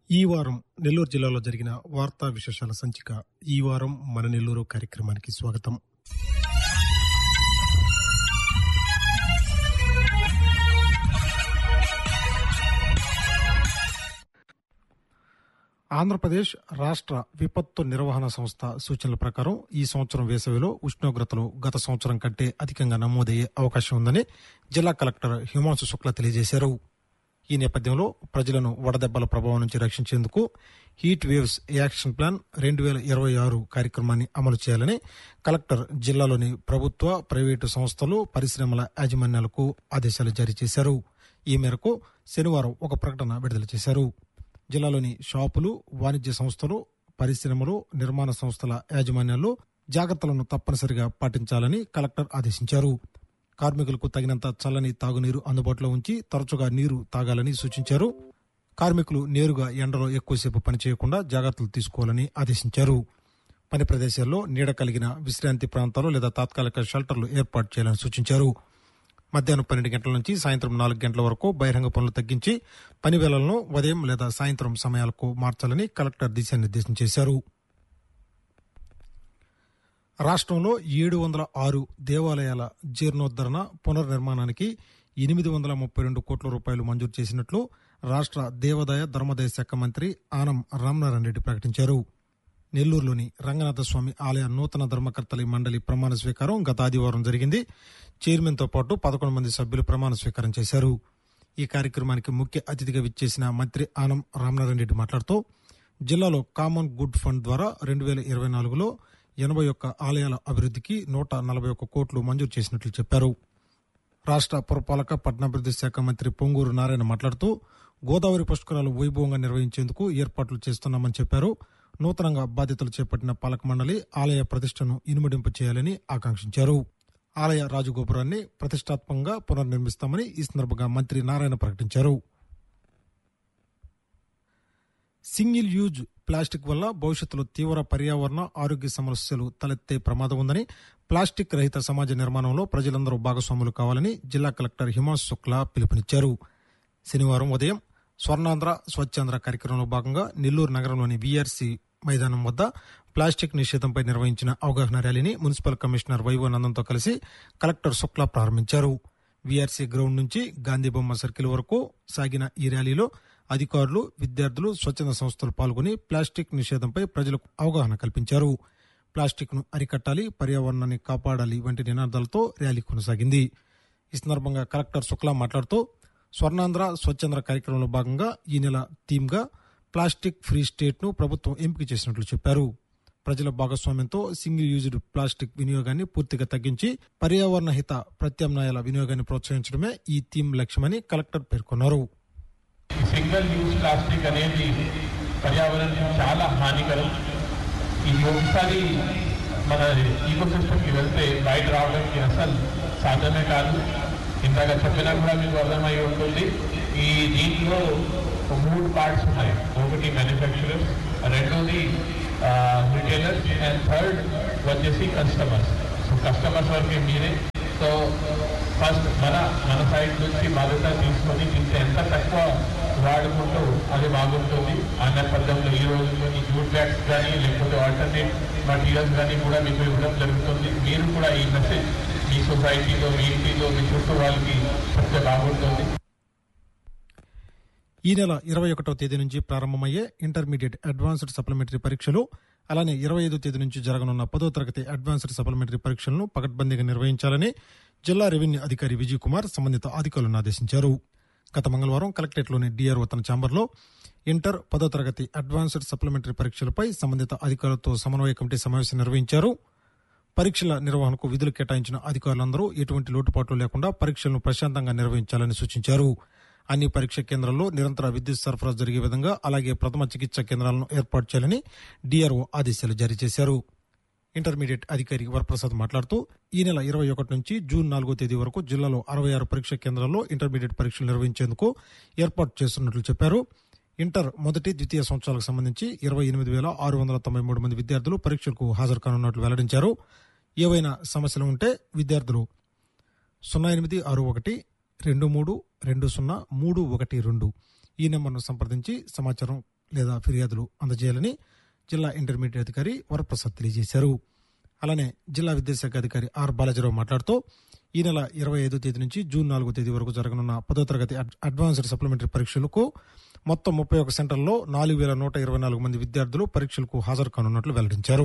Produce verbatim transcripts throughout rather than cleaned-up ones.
ఈ వారం నెల్లూరు జిల్లాలో జరిగిన వార్తా విశేషాల సంచిక ఈ వారం మన నెల్లూరు కార్యక్రమానికి స్వాగతం. ఆంధ్రప్రదేశ్ రాష్ట్ర విపత్తు నిర్వహణ సంస్థ సూచనల ప్రకారం ఈ సంవత్సరం వేసవిలో ఉష్ణోగ్రతలు గత సంవత్సరం కంటే అధికంగా నమోదయ్యే అవకాశం ఉందని జిల్లా కలెక్టర్ హిమాంశు శుక్లా తెలియజేశారు. ఈ నేపథ్యంలో ప్రజలను వడదెబ్బల ప్రభావం నుంచి రక్షించేందుకు హీట్ వేవ్స్ యాక్షన్ ప్లాన్ రెండు వేల ఇరవై ఆరు కార్యక్రమాన్ని అమలు చేయాలని కలెక్టర్ జిల్లాలోని ప్రభుత్వ, ప్రైవేటు సంస్థలు, పరిశ్రమల యాజమాన్యాలకు ఆదేశాలు జారీ చేశారు. ఈ మేరకు శనివారం ఒక ప్రకటన విడుదల చేశారు. జిల్లాలోని షాపులు, వాణిజ్య సంస్థలు, పరిశ్రమలు, నిర్మాణ సంస్థల యాజమాన్యాలు జాగ్రత్తలను తప్పనిసరిగా పాటించాలని కలెక్టర్ ఆదేశించారు. కార్మికులకు తగినంత చల్లని తాగునీరు అందుబాటులో ఉంచి తరచుగా నీరు తాగాలని సూచించారు. కార్మికులు నేరుగా ఎండలో ఎక్కువసేపు పనిచేయకుండా జాగ్రత్తలు తీసుకోవాలని ఆదేశించారు. పని ప్రదేశాల్లో నీడ కలిగిన విశ్రాంతి ప్రాంతాలు లేదా తాత్కాలిక షెల్టర్లు ఏర్పాటు చేయాలని సూచించారు. మధ్యాహ్నం పన్నెండు గంటల నుంచి సాయంత్రం నాలుగు గంటల వరకు బహిరంగ పనులు తగ్గించి పని వేళలను ఉదయం లేదా సాయంత్రం సమయాలకు మార్చాలని కలెక్టర్ దిశానిర్దేశం చేశారు. రాష్ట్రంలో ఏడు వందల ఆరు దేవాలయాల జీర్ణోద్ధరణ, పునర్నిర్మాణానికి ఎనిమిది వందల ముప్పై రెండు కోట్ల రూపాయలు మంజూరు చేసినట్లు రాష్ట్ర దేవాదాయ ధర్మాదాయ శాఖ మంత్రి ఆనం రామనారాయణ రెడ్డి ప్రకటించారు. నెల్లూరులోని రంగనాథస్వామి ఆలయ నూతన ధర్మకర్తల మండలి ప్రమాణ స్వీకారం గత ఆదివారం జరిగింది. చైర్మన్తో పాటు పదకొండు మంది సభ్యులు ప్రమాణ స్వీకారం చేశారు. ఈ కార్యక్రమానికి ముఖ్య అతిథిగా విచ్చేసిన మంత్రి ఆనం రామనారాయణ రెడ్డి మాట్లాడుతూ జిల్లాలో కామన్ గుడ్ ఫండ్ ద్వారా రెండు వేల ఇరవై నాలుగులో ఎనభై ఒక్క ఆలయాల అభివృద్ధికి నూట నలభై ఒక్క కోట్లు మంజూరు చేసినట్లు చెప్పారు. రాష్ట్ర పురపాలక పట్టణాభివృద్ధి శాఖ మంత్రి పొంగూరు నారాయణ మాట్లాడుతూ గోదావరి పుష్కరాలు వైభవంగా నిర్వహించేందుకు ఏర్పాట్లు చేస్తున్నామని చెప్పారు. నూతనంగా బాధ్యతలు చేపట్టిన పాలక మండలి ఆలయ ప్రతిష్టను ఇనుమడింపు చేయాలని ఆకాంక్షించారు. ఆలయ రాజగోపురాన్ని ప్రతిష్టాత్మకంగా పునర్నిర్మిస్తామని ఈ సందర్భంగా మంత్రి నారాయణ ప్రకటించారు. సింగిల్ యూజ్ ప్లాస్టిక్ వల్ల భవిష్యత్తులో తీవ్ర పర్యావరణ, ఆరోగ్య సమస్యలు తలెత్తే ప్రమాదం ఉందని, ప్లాస్టిక్ రహిత సమాజ నిర్మాణంలో ప్రజలందరూ భాగస్వాములు కావాలని జిల్లా కలెక్టర్ హిమాంశు శుక్లా పిలుపునిచ్చారు. శనివారం ఉదయం స్వర్ణాంధ్ర స్వచ్ఛాంధ్ర కార్యక్రమంలో భాగంగా నెల్లూరు నగరంలోని వీఆర్సీ మైదానం వద్ద ప్లాస్టిక్ నిషేధంపై నిర్వహించిన అవగాహన ర్యాలీని మున్సిపల్ కమిషనర్ వైవోనందంతో కలిసి కలెక్టర్ శుక్లా ప్రారంభించారు. వీఆర్సీ గ్రౌండ్ నుంచి గాంధీబొమ్మ సర్కిల్ వరకు సాగిన ఈ ర్యాలీలో అధికారులు, విద్యార్థులు, స్వచ్ఛంద సంస్థలు పాల్గొని ప్లాస్టిక్ నిషేధంపై ప్రజలకు అవగాహన కల్పించారు. ప్లాస్టిక్ ను అరికట్టాలి, పర్యావరణాన్ని కాపాడాలి వంటి నినాదాలతో ర్యాలీ కొనసాగింది. ఈ సందర్భంగా కలెక్టర్ శుక్లా మాట్లాడుతూ స్వర్ణాంధ్ర స్వచ్ఛాంధ్ర కార్యక్రమంలో భాగంగా ఈ నెల థీమ్ గా ప్లాస్టిక్ ఫ్రీ స్టేట్ ను ప్రభుత్వం ఎంపిక చేసినట్లు చెప్పారు. ప్రజల భాగస్వామ్యంతో సింగిల్ యూజ్డ్ ప్లాస్టిక్ వినియోగాన్ని పూర్తిగా తగ్గించి పర్యావరణ హిత ప్రత్యామ్నాయాల వినియోగాన్ని ప్రోత్సహించడమే ఈ థీమ్ లక్ష్యమని కలెక్టర్ పేర్కొన్నారు. సింగిల్ యూజ్ ప్లాస్టిక్ అనేది పర్యావరణానికి చాలా హానికరం. ఇది ఒకసారి మన ఈకో సిస్టమ్కి వెళ్తే బయట రావడానికి అసలు సాధ్యమే కాదు. ఇందాక చెప్పినా కూడా మీకు అర్థమై ఉంటుంది. ఈ దీంట్లో మూడు పార్ట్స్ ఉన్నాయి. ఒకటి మ్యానుఫ్యాక్చరర్స్, రెండోది రిటైలర్స్ అండ్ థర్డ్ వచ్చేసి కస్టమర్స్. సో కస్టమర్స్ వరకే మీరే. సో ఫస్ట్ మన మన సైడ్ నుంచి బాధ్యత తీసుకొని తింటే ఎంత తక్కువ వాడుకుంటూ అది బాగుంటుంది. ఆ నేపథ్యంలో ఈ రోజుల్లో ఈ జూట్ బ్యాగ్స్ కానీ లేకపోతే ఆల్టర్నేట్ మటీరియల్స్ కానీ కూడా మీకు ఇవ్వడం జరుగుతుంది. మీరు కూడా ఈ మెసేజ్ మీ సొసైటీలో, మీ ఇంటిలో, మీ చుట్టూ వాళ్ళకి చెప్తే బాగుంటుంది. ఈ నెల ఇరవై ఒకటో తేదీ నుంచి ప్రారంభమయ్యే ఇంటర్మీడియట్ అడ్వాన్స్డ్ సప్లిమెంటరీ పరీక్షలు, అలానే ఇరవై ఐదో తేదీ నుంచి జరగనున్న పదో తరగతి అడ్వాన్స్డ్ సప్లిమెంటరీ పరీక్షలను పకడ్బందీగా నిర్వహించాలని జిల్లా రెవెన్యూ అధికారి విజయ్ కుమార్ సంబంధిత అధికారులను ఆదేశించారు. గత మంగళవారం కలెక్టరేట్లోని డీఆర్ఓ తన ఛాంబర్లో ఇంటర్ పదో తరగతి అడ్వాన్స్డ్ సప్లిమెంటరీ పరీక్షలపై సంబంధిత అధికారులతో సమన్వయ కమిటీ సమావేశం నిర్వహించారు. పరీక్షల నిర్వహణకు విధులు కేటాయించిన అధికారులందరూ ఎటువంటి లోటుపాట్లు లేకుండా పరీక్షలను ప్రశాంతంగా నిర్వహించాలని సూచించారు. అన్ని పరీక్ష కేంద్రాల్లో నిరంతర విద్యుత్ సరఫరా జరిగే విధంగా, అలాగే ప్రథమ చికిత్స కేంద్రాలను ఏర్పాటు చేయాలని డీఆర్ఓ ఆదేశాలు జారీ చేశారు. ఇంటర్మీడియట్ అధికారి వరప్రసాద్ మాట్లాడుతూ ఈ నెల ఇరవై ఒకటి నుంచి జూన్ నాలుగో తేదీ వరకు జిల్లాలో అరవై ఆరు పరీక్ష కేంద్రాల్లో ఇంటర్మీడియట్ పరీక్షలు నిర్వహించేందుకు ఏర్పాటు చేస్తున్నట్లు చెప్పారు. ఇంటర్ మొదటి, ద్వితీయ సంవత్సరాలకు సంబంధించి ఇరవై ఎనిమిది వేల ఆరు వందల తొంభై మూడు మంది విద్యార్థులు పరీక్షలకు హాజరు కానున్నట్లు వెల్లడించారు. ఏవైనా సమస్యలు ఉంటే విద్యార్థులు సున్నా ఎనిమిది ఆరు ఒకటి రెండు మూడు రెండు సున్నా మూడు ఒకటి రెండు ఈ నెంబర్ను సంప్రదించి సమాచారం లేదా ఫిర్యాదులు అందజేయాలని జిల్లా ఇంటర్మీడియట్ అధికారి వరప్రసాద్ తెలియజేశారు. అలానే జిల్లా విద్యాశాఖ అధికారి ఆర్ బాలాజీరావు మాట్లాడుతూ ఈ నెల ఇరవై ఐదో తేదీ నుంచి జూన్ నాలుగో తేదీ వరకు జరగనున్న పదో తరగతి అడ్వాన్స్డ్ సప్లిమెంటరీ పరీక్షలకు మొత్తం ముప్పై ఒక సెంటర్లలో నాలుగు వేల నూట ఇరవై నాలుగు మంది విద్యార్థులు పరీక్షలకు హాజరు కానున్నట్లు వెల్లడించారు.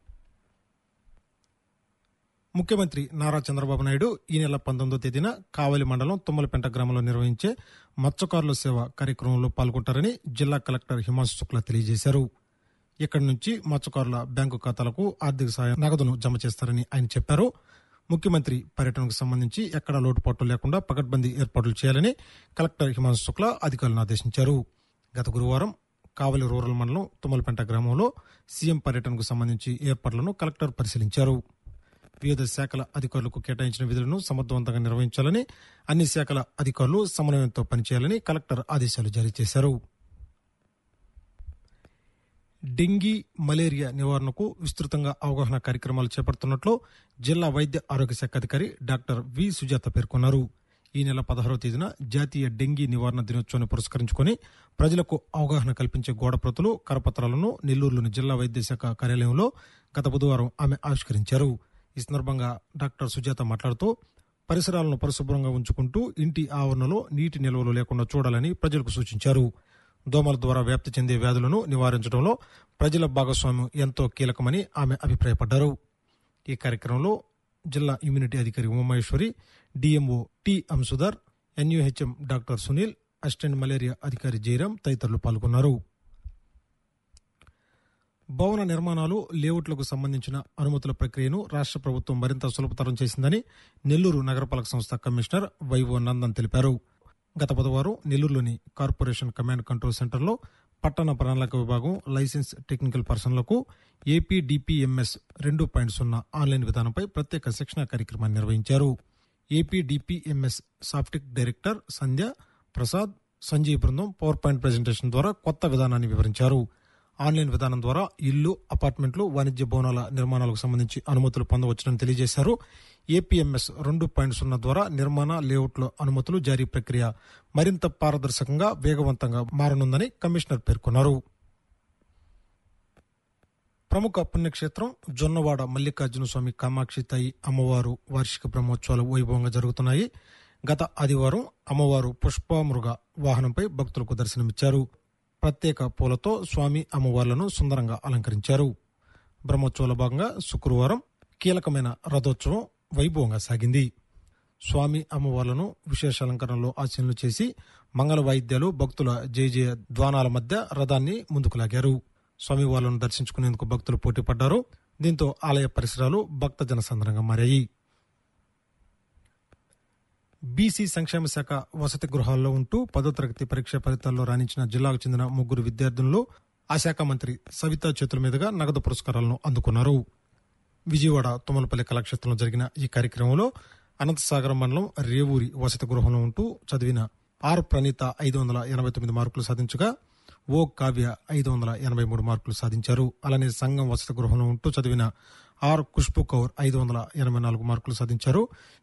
ముఖ్యమంత్రి నారా చంద్రబాబు నాయుడు ఈ నెల పంతొమ్మిదో తేదీన కావలి మండలం తుమ్మలపెంట గ్రామంలో నిర్వహించే మత్స్యకారుల సేవ కార్యక్రమంలో పాల్గొంటారని జిల్లా కలెక్టర్ హిమాంశు శుక్లా తెలియజేశారు. ఇక్కడి నుంచి మత్స్యకారుల బ్యాంకు ఖాతాలకు ఆర్థిక సాయం నగదును జమ చేస్తారని ఆయన చెప్పారు. ముఖ్యమంత్రి పర్యటనకు సంబంధించి ఎక్కడా లోటుపాట్లు లేకుండా పకడ్బందీ ఏర్పాట్లు చేయాలని కలెక్టర్ హిమాంశు శుక్లా అధికారులను ఆదేశించారు. గత గురువారం కావలి రూరల్ మండలం తుమ్మలపెంట గ్రామంలో సీఎం పర్యటనకు సంబంధించి ఏర్పాట్లను కలెక్టర్ పరిశీలించారు. వివిధ శాఖల అధికారులకు కేటాయించిన విధులను సమర్థవంతంగా నిర్వహించాలని, అన్ని శాఖల అధికారులు సమన్వయంతో పనిచేయాలని కలెక్టర్ ఆదేశాలు జారీ చేశారు. డెంగీ, మలేరియా నివారణకు విస్తృతంగా అవగాహన కార్యక్రమాలు చేపడుతున్నట్లు జిల్లా వైద్య ఆరోగ్య శాఖ అధికారి డాక్టర్ వి సుజాత పేర్కొన్నారు. ఈ నెల పదహారవ తేదీన జాతీయ డెంగీ నివారణ దినోత్సవాన్ని పురస్కరించుకుని ప్రజలకు అవగాహన కల్పించే గోడప్రతులు, కరపత్రాలను నెల్లూరులోని జిల్లా వైద్య శాఖ కార్యాలయంలో గత బుధవారం ఆమె ఆవిష్కరించారు. ఈ సందర్భంగా డాక్టర్ సుజాత మాట్లాడుతూ పరిసరాలను పరిశుభ్రంగా ఉంచుకుంటూ ఇంటి ఆవరణలో నీటి నిల్వలు లేకుండా చూడాలని ప్రజలకు సూచించారు. దోమల ద్వారా వ్యాప్తి చెందే వ్యాధులను నివారించడంలో ప్రజల భాగస్వామ్యం ఎంతో కీలకమని ఆమె అభిప్రాయపడ్డారు. ఈ కార్యక్రమంలో జిల్లా ఇమ్యూనిటీ అధికారి Umamaheswari, DMO T అంసుదర్, ఎన్యూహెచ్ఎం doctor Sunil, assistant malaria అధికారి జయరాం తదితరులు పాల్గొన్నారు. భవన నిర్మాణాలు, లేఅవుట్లకు సంబంధించిన అనుమతుల ప్రక్రియను రాష్ట్ర ప్రభుత్వం మరింత సులభతరం చేసిందని నెల్లూరు నగరపాలక సంస్థ కమిషనర్ వైవో నందన్ తెలిపారు. గత బుధవారం నెల్లూరులోని కార్పొరేషన్ కమాండ్ కంట్రోల్ సెంటర్లో పట్టణ ప్రణాళిక విభాగం లైసెన్స్ టెక్నికల్ పర్సన్లకు ఏపీడీపీఎంఎస్ రెండు పాయింట్ సున్నా ఆన్లైన్ విధానంపై ప్రత్యేక శిక్షణ కార్యక్రమాన్ని నిర్వహించారు. ఏపీడీపీఎంఎస్ సాఫ్టిక్ డైరెక్టర్ సంధ్య ప్రసాద్, సంజయ్ బృందం పవర్ పాయింట్ ప్రజెంటేషన్ ద్వారా కొత్త విధానాన్ని వివరించారు. ఆన్లైన్ విధానం ద్వారా ఇల్లు, అపార్ట్మెంట్లు, వాణిజ్య భవనాల నిర్మాణాలకు సంబంధించి అనుమతులు పొందవచ్చునని తెలియజేశారు. ఏపీఎంఎస్ రెండు పాయింట్ సున్నా ద్వారా నిర్మాణ, లేఅవుట్ల అనుమతులు జారీ ప్రక్రియ మరింత పారదర్శకంగా, వేగవంతంగా మారనుందని కమిషనర్ పేర్కొన్నారు. ప్రముఖ పుణ్యక్షేత్రం జొన్నవాడ మల్లికార్జున స్వామి కామాక్షితాయి అమ్మవారు వార్షిక బ్రహ్మోత్సవాలు వైభవంగా జరుగుతున్నాయి. గత ఆదివారం అమ్మవారు పుష్పమృగ వాహనంపై భక్తులకు దర్శనమిచ్చారు. ప్రత్యేక పూలతో స్వామి అమ్మవార్లను సుందరంగా అలంకరించారు. బ్రహ్మోత్సవాల భాగంగా శుక్రవారం కీలకమైన రథోత్సవం వైభవంగా సాగింది. స్వామి అమ్మవార్లను విశేష అలంకరణలో ఆశీనులు చేసి మంగళ వాయిద్యాలు, భక్తుల జయ జయ ధ్వానాల మధ్య రథాన్ని ముందుకు లాగారు. స్వామివార్లను దర్శించుకునేందుకు భక్తులు పోటీపడ్డారు. దీంతో ఆలయ పరిసరాలు భక్త జనసంద్రంగా మారాయి. బీసీ సంక్షేమ శాఖ వసతి గృహాల్లో ఉంటూ పదో తరగతి పరీక్ష ఫలితాల్లో రాణించిన జిల్లాకు చెందిన ముగ్గురు విద్యార్థులను ఆ శాఖ మంత్రి సవితా చేతుల మీదుగా నగదు పురస్కారాలను అందుకున్నారు. విజయవాడ తుమ్మలపల్లి కళాక్షేత్రంలో జరిగిన ఈ కార్యక్రమంలో అనంతసాగరం మండలం రేవూరి వసతి గృహంలో ఉంటూ చదివిన ఆర్ ప్రణీత ఐదు వందల ఎనభై తొమ్మిది మార్కులు సాధించగా ఓ కావ్య ఐదు వందల ఎనభై మూడు మార్కులు సాధించారు. అలానే సంఘం వసతి గృహంలో ఉంటూ చదివిన ఆర్ ఖుష్బు కౌర్ ఐదు వందల ఎనభై నాలుగు మార్కులు సాధించారు.